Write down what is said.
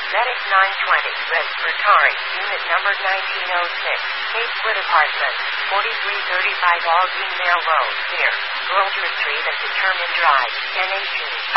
Medic 920, red for Tari, unit number 1906, Cape Wood Apartments, 4335 Aldine Road, near Grosvenor Street and Determined Drive, N18.